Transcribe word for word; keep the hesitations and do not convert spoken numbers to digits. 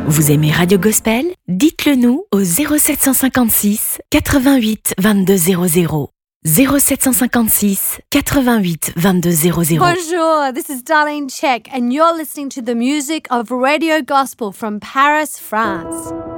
Vous aimez Radio Gospel? Dites-le nous au zéro sept cent cinquante-six quatre-vingt-huit vingt-deux zéro zéro. zéro sept cent cinquante-six quatre-vingt-huit vingt-deux zéro zéro. Bonjour, this is Darlene Check, and you're listening to the music of Radio Gospel from Paris, France.